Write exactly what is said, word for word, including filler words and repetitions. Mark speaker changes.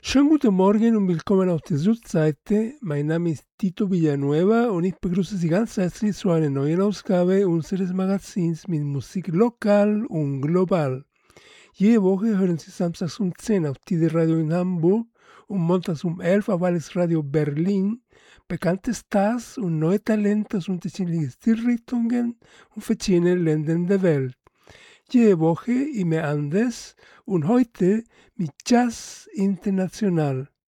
Speaker 1: Schönen guten Morgen und willkommen auf der Südseite. Mein Name ist Tito Villanueva und ich begrüße Sie ganz herzlich zu einer neuen Ausgabe unseres Magazins mit Musik lokal und global. Jede Woche hören Sie samstags um zehn auf T D Radio in Hamburg und montags um elf auf Alles Radio Berlin bekannte Stars und neue Talente aus unterschiedlichen Stilrichtungen und verschiedenen Ländern der Welt. Jede Woche immer anders und heute mit Jazz International.